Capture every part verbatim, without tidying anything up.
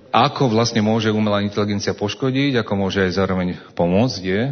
ako vlastne môže umelá inteligencia poškodiť, ako môže aj zároveň pomôcť, je...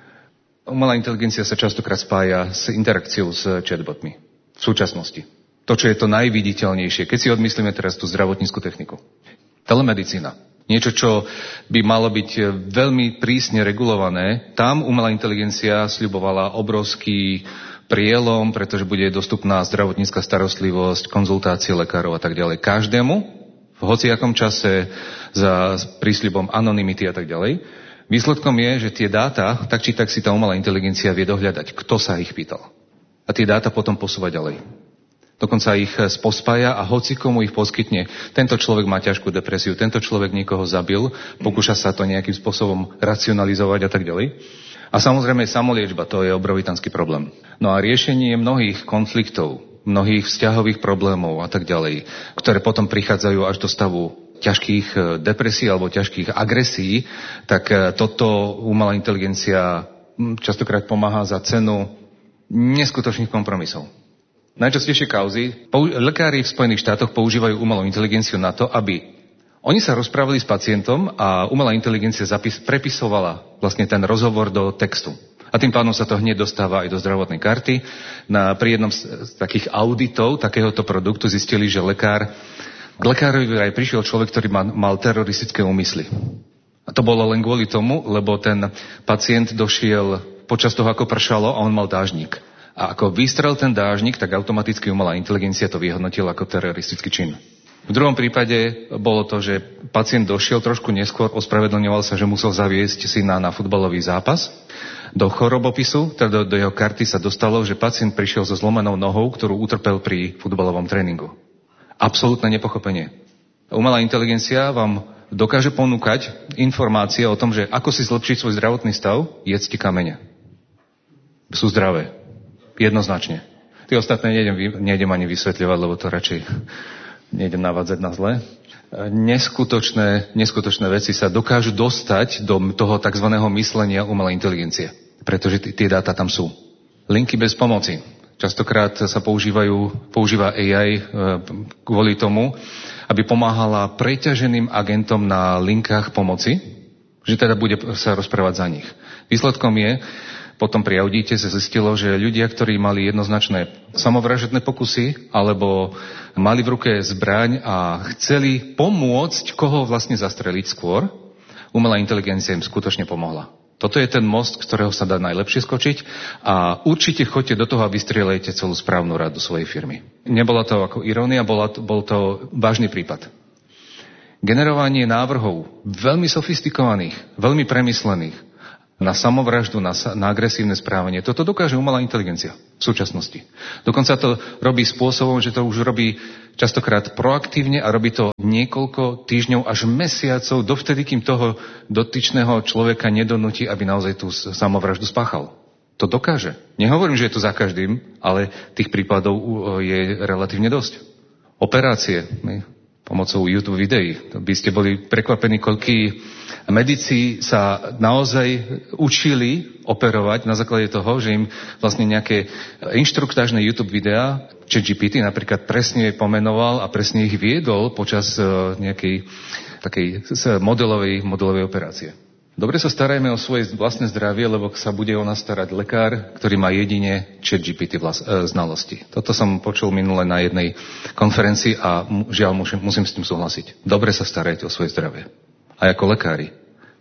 Umelá inteligencia sa častokrát spája s interakciou s chatbotmi v súčasnosti. To, čo je to najviditeľnejšie, keď si odmyslíme teraz tú zdravotnícku techniku. Telemedicína. Niečo, čo by malo byť veľmi prísne regulované. Tam umelá inteligencia sľubovala obrovský prielom, pretože bude dostupná zdravotnícka starostlivosť, konzultácie lekárov a tak ďalej. Každému, v hociakom čase, za prísľubom anonymity a tak ďalej. Výsledkom je, že tie dáta, tak či tak si tá umelá inteligencia vie dohľadať, kto sa ich pýtal. A tie dáta potom posúva ďalej. Dokonca ich pospája a hoci komu ich poskytne. Tento človek má ťažkú depresiu, tento človek niekoho zabil, pokúša sa to nejakým spôsobom racionalizovať a tak ďalej. A samozrejme samoliečba, to je obrovitanský problém. No a riešenie mnohých konfliktov, mnohých vzťahových problémov a tak ďalej, ktoré potom prichádzajú až do stavu ťažkých depresí alebo ťažkých agresí, tak toto umelá inteligencia častokrát pomáha za cenu neskutočných kompromisov. Najčastejšie kauzy, lekári v Spojených štátoch používajú umelú inteligenciu na to, aby oni sa rozprávali s pacientom a umelá inteligencia zapis, prepisovala vlastne ten rozhovor do textu. A tým pádom sa to hneď dostáva aj do zdravotnej karty. Na, pri jednom z, z takých auditov takéhoto produktu zistili, že lekár K lekárovi aj prišiel človek, ktorý mal, mal teroristické úmysly. A to bolo len kvôli tomu, lebo ten pacient došiel počas toho, ako pršalo, a on mal dážnik. A ako vystrel ten dážnik, tak automaticky umelá inteligencia to vyhodnotila ako teroristický čin. V druhom prípade bolo to, že pacient došiel trošku neskôr, ospravedlňoval sa, že musel zaviesť syna na futbalový zápas. Do chorobopisu, teda do, do jeho karty sa dostalo, že pacient prišiel so zlomenou nohou, ktorú utrpel pri futbalovom tréningu. Absolútne nepochopenie. Umelá inteligencia vám dokáže ponúkať informácie o tom, že ako si zlepšiť svoj zdravotný stav, jedzte kamene. Sú zdravé. Jednoznačne. Tí ostatné nejdem, nejdem ani vysvetľovať, lebo to radšej nejdem navádzať na zle. Neskutočné, neskutočné veci sa dokážu dostať do toho tzv. Myslenia umelej inteligencie. Pretože t- tie dáta tam sú. Linky bez pomoci. Častokrát sa používajú, používa á í kvôli tomu, aby pomáhala preťaženým agentom na linkách pomoci, že teda bude sa rozprávať za nich. Výsledkom je, potom pri audite sa zistilo, že ľudia, ktorí mali jednoznačné samovražedné pokusy alebo mali v ruke zbraň a chceli pomôcť, koho vlastne zastreliť skôr, umelá inteligencia im skutočne pomohla. Toto je ten most, ktorého sa dá najlepšie skočiť a určite choďte do toho a vystrieľajte celú správnu radu svojej firmy. Nebola to ako irónia, bola to, bol to vážny prípad. Generovanie návrhov veľmi sofistikovaných, veľmi premyslených na samovraždu, na, na agresívne správanie, toto dokáže umelá inteligencia v súčasnosti. Dokonca to robí spôsobom, že to už robí častokrát proaktívne a robí to niekoľko týždňov až mesiacov, dovtedy, kým toho dotyčného človeka nedonúti, aby naozaj tú samovraždu spáchal. To dokáže. Nehovorím, že je to za každým, ale tých prípadov je relatívne dosť. Operácie pomocou YouTube videí. By ste boli prekvapení, koľkí medici sa naozaj učili operovať na základe toho, že im vlastne nejaké inštruktážne YouTube videá, ChatGPT napríklad presne pomenoval a presne ich viedol počas nejakej takej modelovej, modelovej operácie. Dobre sa starajme o svoje vlastné zdravie, lebo sa bude o nás starať lekár, ktorý má jedine ChatGPT vlas- e, znalosti. Toto som počul minule na jednej konferencii a žiaľ musím, musím s tým súhlasiť. Dobre sa starajte o svoje zdravie. Aj ako lekári.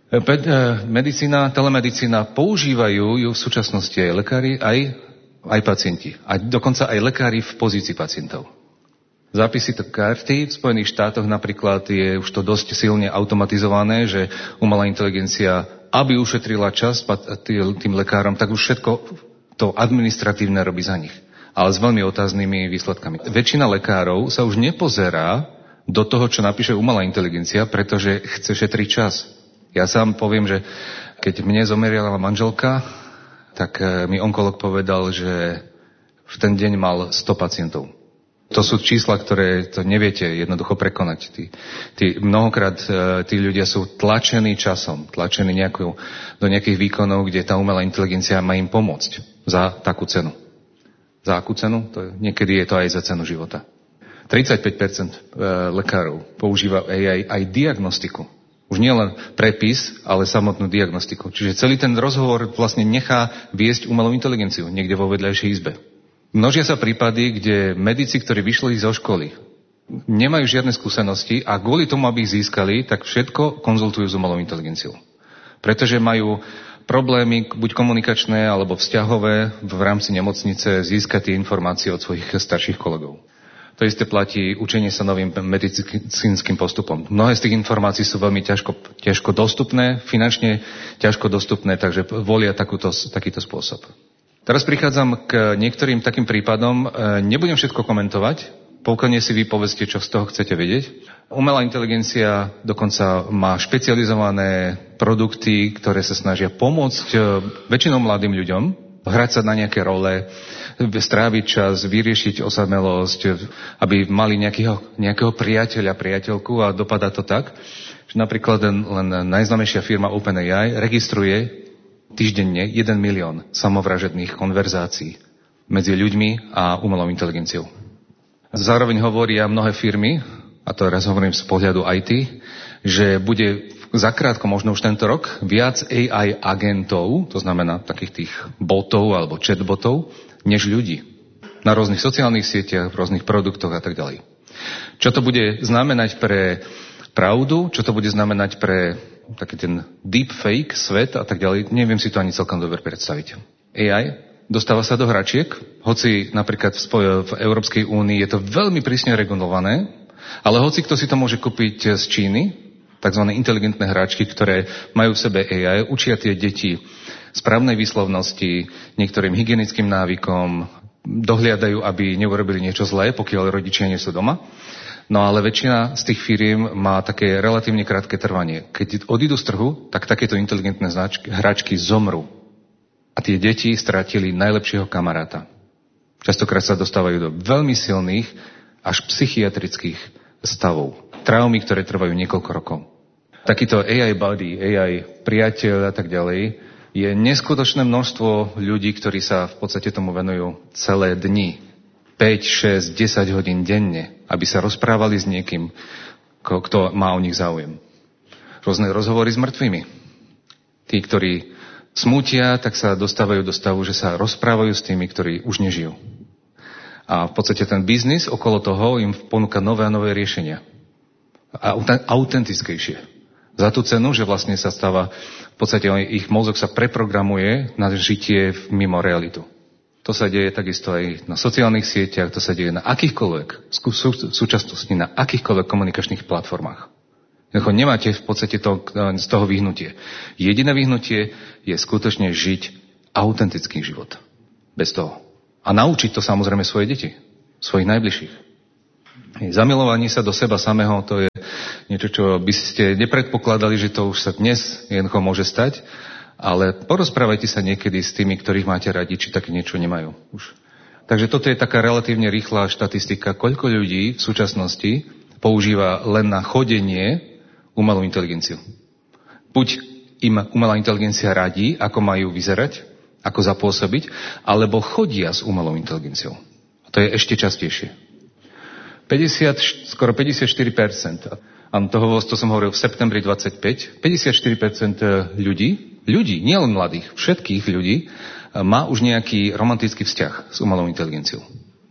Medicína, telemedicína používajú ju v súčasnosti aj lekári, aj, aj pacienti. A dokonca aj lekári v pozícii pacientov. Zápisy karty v Spojených štátoch napríklad je už to dosť silne automatizované, že umelá inteligencia, aby ušetrila čas tým lekárom, tak už všetko to administratívne robí za nich. Ale s veľmi otáznými výsledkami. Väčšina lekárov sa už nepozerá do toho, čo napíše umelá inteligencia, pretože chce šetriť čas. Ja sám poviem, že keď mne zomierala manželka, tak mi onkolog povedal, že v ten deň mal sto pacientov. To sú čísla, ktoré to neviete jednoducho prekonať. Tí, tí, mnohokrát tí ľudia sú tlačení časom, tlačení nejakú, do nejakých výkonov, kde tá umelá inteligencia má im pomôcť za takú cenu. Za akú cenu? To je, niekedy je to aj za cenu života. tridsaťpäť percent lekárov používa á í aj diagnostiku. Už nie len prepis, ale samotnú diagnostiku. Čiže celý ten rozhovor vlastne nechá viesť umelú inteligenciu niekde vo vedľajšej izbe. Množia sa prípady, kde medici, ktorí vyšli zo školy, nemajú žiadne skúsenosti a kvôli tomu, aby ich získali, tak všetko konzultujú s umelou inteligenciou. Pretože majú problémy, buď komunikačné, alebo vzťahové v rámci nemocnice získať tie informácie od svojich starších kolegov. To isté platí učenie sa novým medicínskym postupom. Mnohé z tých informácií sú veľmi ťažko, ťažko dostupné, finančne ťažko dostupné, takže volia takúto, takýto spôsob. Teraz prichádzam k niektorým takým prípadom. Nebudem všetko komentovať, poukladne si vy povedzte, čo z toho chcete vedieť. Umelá inteligencia dokonca má špecializované produkty, ktoré sa snažia pomôcť väčšinou mladým ľuďom, hrať sa na nejaké role, stráviť čas, vyriešiť osamelosť, aby mali nejakého, nejakého priateľa, priateľku a dopadá to tak, že napríklad len, len najznámejšia firma OpenAI registruje týždenne jeden milión samovražedných konverzácií medzi ľuďmi a umelou inteligenciou. Zároveň hovoria mnohé firmy, a to raz hovorím z pohľadu í té, že bude zakrátko, možno už tento rok, viac á í agentov, to znamená takých tých botov alebo chatbotov, než ľudí. Na rôznych sociálnych sieťach, v rôznych produktoch a tak ďalej. Čo to bude znamenať pre pravdu, čo to bude znamenať pre taký ten deepfake svet a tak ďalej, neviem si to ani celkom dobre predstaviť. á í dostáva sa do hračiek, hoci napríklad v, spoj- v Európskej únii je to veľmi prísne regulované, ale hoci kto si to môže kúpiť z Číny, takzvané inteligentné hráčky, ktoré majú v sebe á í, učia tie deti správnej výslovnosti, niektorým hygienickým návykom, dohliadajú, aby neurobili niečo zlé, pokiaľ rodičia nie sú doma. No ale väčšina z tých firiem má také relatívne krátke trvanie. Keď odídu z trhu, tak takéto inteligentné značky, hráčky zomrú. A tie deti stratili najlepšieho kamaráta. Častokrát sa dostávajú do veľmi silných, až psychiatrických stavov. Traumy, ktoré trvajú niekoľko rokov. Takýto á í buddy, á í priateľ a tak ďalej, je neskutočné množstvo ľudí, ktorí sa v podstate tomu venujú celé dni. päť, šesť, desať hodín denne, aby sa rozprávali s niekým, kto má o nich záujem. Rôzne rozhovory s mŕtvými. Tí, ktorí smútia, tak sa dostávajú do stavu, že sa rozprávajú s tými, ktorí už nežijú. A v podstate ten biznis okolo toho im ponúka nové a nové riešenia. A autentickejšie. Za tú cenu, že vlastne sa stáva, v podstate ich mozog sa preprogramuje na žitie mimo realitu. To sa deje takisto aj na sociálnych sieťach, to sa deje na akýchkoľvek, v súčasnosti na akýchkoľvek komunikačných platformách. Nemáte v podstate to, z toho vyhnutie. Jediné vyhnutie je skutočne žiť autentický život. Bez toho. A naučiť to samozrejme svoje deti, svojich najbližších. Zamilovanie sa do seba samého, to je niečo, čo by ste nepredpokladali, že to už sa dnes jednoducho môže stať, ale porozprávajte sa niekedy s tými, ktorých máte radi, či také niečo nemajú už. Takže toto je taká relatívne rýchla štatistika, koľko ľudí v súčasnosti používa len na chodenie umelú inteligenciu. Buď im umelá inteligencia radí, ako majú vyzerať, ako zapôsobiť, alebo chodia s umelou inteligenciou. A to je ešte častejšie. päťdesiat, skoro päťdesiatštyri percent. A toho, to som hovoril v septembri dvadsaťpäť. päťdesiatštyri percent ľudí, ľudí, nielen mladých, všetkých ľudí, má už nejaký romantický vzťah s umelou inteligenciou.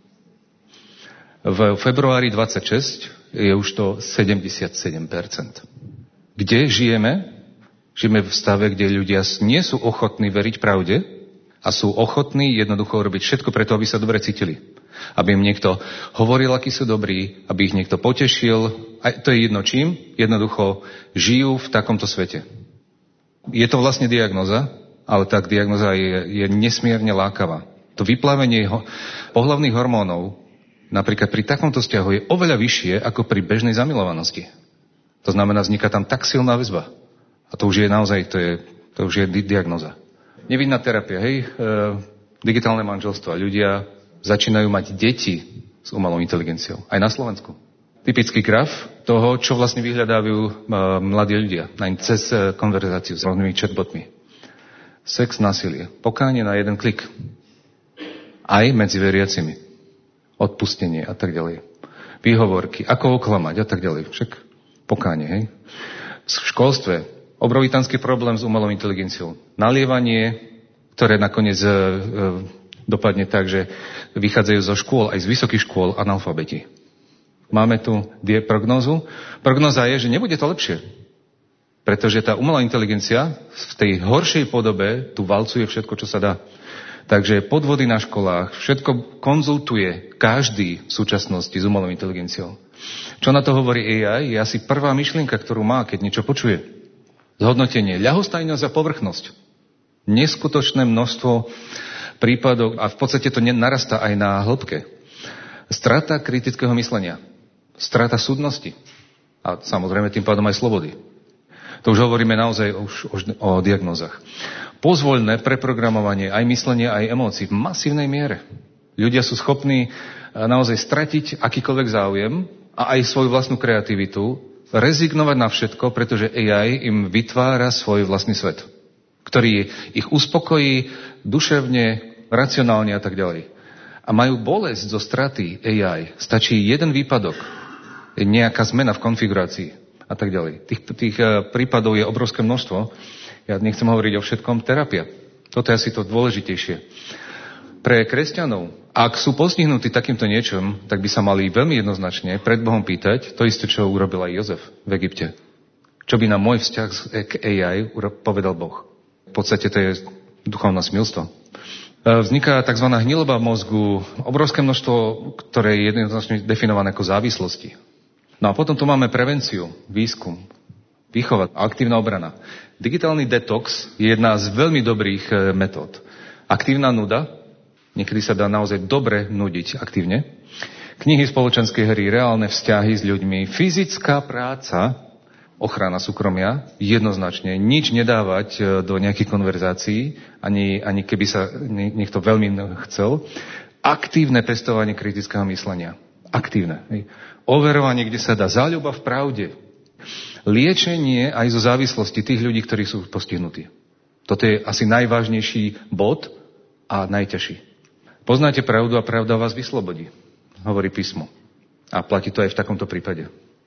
V februári dvadsaťšesť je už to sedemdesiatsedem percent. Kde žijeme? Žijeme v stave, kde ľudia nie sú ochotní veriť pravde a sú ochotní jednoducho robiť všetko preto, aby sa dobre cítili. Aby im niekto hovoril, akí sú dobrí, aby ich niekto potešil. A to je jedno čím. Jednoducho žijú v takomto svete. Je to vlastne diagnoza, ale tá diagnoza je, je nesmierne lákavá. To vyplavenie ho, pohlavných hormónov napríklad pri takomto vzťahu je oveľa vyššie ako pri bežnej zamilovanosti. To znamená, vzniká tam tak silná väzba. A to už je naozaj, to, je, to už je di- diagnoza. Nevinná terapia, hej, e, digitálne manželstvo. Ľudia začínajú mať deti s umelou inteligenciou. Aj na Slovensku. Typický graf toho, čo vlastne vyhľadávajú uh, mladí ľudia cez uh, konverzáciu s rôznymi chatbotmi. Sex, násilie. Pokánie na jeden klik. Aj medzi veriacimi. Odpustenie a tak ďalej. výhovorky, ako oklamať a tak ďalej. Však pokánie, hej. V školstve obrovitánsky problém s umelou inteligenciou. Nalievanie, ktoré nakoniec e, e, dopadne tak, že vychádzajú zo škôl, aj z vysokých škôl, analfabeti. Máme tu die prognózu. Prognóza je, že nebude to lepšie. Pretože tá umelá inteligencia v tej horšej podobe tu valcuje všetko, čo sa dá. Takže podvody na školách, všetko konzultuje každý v súčasnosti s umelou inteligenciou. Čo na to hovorí á í, je asi prvá myšlienka, ktorú má, keď niečo počuje. Zhodnotenie. Ľahostajnosť a povrchnosť. Neskutočné množstvo prípadov a v podstate to narastá aj na hĺbke. Strata kritického myslenia. Strata súdnosti. A samozrejme tým pádom aj slobody. To už hovoríme naozaj už, už o diagnózach. Pozvoľné preprogramovanie aj myslenia, aj emócií v masívnej miere. Ľudia sú schopní naozaj stratiť akýkoľvek záujem a aj svoju vlastnú kreativitu, rezignovať na všetko, pretože á í im vytvára svoj vlastný svet, ktorý ich uspokojí duševne, racionálne a tak ďalej. A majú bolesť zo straty á í. Stačí jeden výpadok, nejaká zmena v konfigurácii a tak ďalej. Tých, tých prípadov je obrovské množstvo. Ja nechcem hovoriť o všetkom. Terapia. Toto je asi to dôležitejšie. Pre kresťanov, ak sú postihnutí takýmto niečom, tak by sa mali veľmi jednoznačne pred Bohom pýtať to isté, čo urobil aj Jozef v Egypte. Čo by na môj vzťah k á í povedal Boh. V podstate to je duchovné smilstvo. Vzniká tzv. Hniloba v mozgu, obrovské množstvo, ktoré je jednoznačne definované ako závislosti. No a potom tu máme prevenciu, výskum, výchova, aktívna obrana. Digitálny detox je jedna z veľmi dobrých metód. Aktívna nuda, niekedy sa dá naozaj dobre nudiť aktívne. Knihy, spoločenské hry, reálne vzťahy s ľuďmi, fyzická práca, ochrana súkromia, jednoznačne, nič nedávať do nejakých konverzácií, ani, ani keby sa niekto veľmi chcel. Aktívne pestovanie kritického myslenia. Aktívne. Hej. Overovanie, kde sa dá. Záľuba v pravde. Liečenie aj zo závislosti tých ľudí, ktorí sú postihnutí. Toto je asi najvážnejší bod a najťažší. Poznáte pravdu a pravda vás vyslobodí, hovorí písmo. A platí to aj v takomto prípade.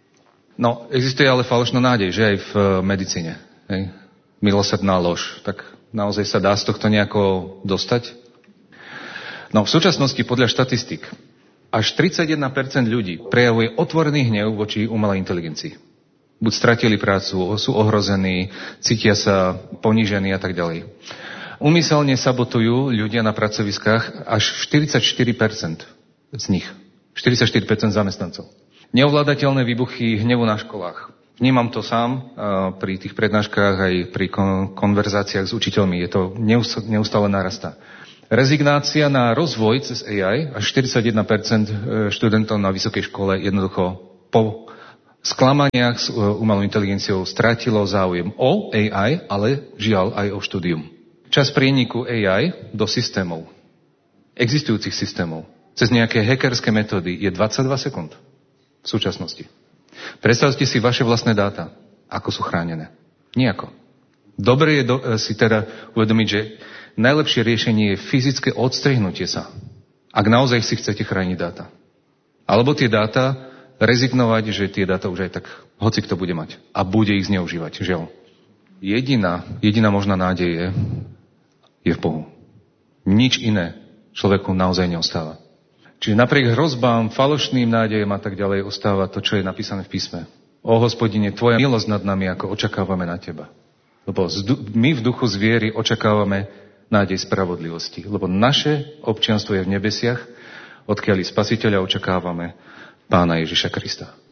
No, existuje ale falošná nádej, že aj v medicíne. Hej. Milosrdná lož. Tak naozaj sa dá z tohto nejako dostať? No, v súčasnosti podľa štatistík až tridsaťjeden percent ľudí prejavuje otvorený hnev voči umelej inteligencii. Buď stratili prácu, sú ohrození, cítia sa ponížení a tak ďalej. Úmyselne sabotujú ľudia na pracoviskách až štyridsaťštyri percent z nich. štyridsaťštyri percent zamestnancov. Neovládateľné výbuchy hnevu na školách. Vnímam to sám pri tých prednáškach aj pri konverzáciách s učiteľmi. Je to neustále narastá. Rezignácia na rozvoj cez á í, až štyridsaťjeden percent študentov na vysokej škole jednoducho po sklamaniach s umelou inteligenciou stratilo záujem o á í, ale žiaľ aj o štúdium. Čas prieniku á í do systémov, existujúcich systémov, cez nejaké hackerské metódy je dvadsaťdva sekúnd v súčasnosti. Predstavte si vaše vlastné dáta, ako sú chránené. Nijako. Dobre je do, si teda uvedomiť, že najlepšie riešenie je fyzické odstrihnutie sa, ak naozaj si chcete chrániť dáta. Alebo tie dáta rezignovať, že tie dáta už aj tak hoci kto bude mať a bude ich zneužívať. Žiaľ. Jediná, jediná možná nádej je, je v Bohu. Nič iné človeku naozaj neostáva. Čiže napriek hrozbám, falošným nádejom a tak ďalej ostáva to, čo je napísané v písme. O Hospodine, tvoja milosť nad nami, ako očakávame na teba. Lebo my v duchu zviery očakávame nádej spravodlivosti. Lebo naše občianstvo je v nebesiach, odkiaľ Spasiteľa očakávame Pána Ježiša Krista.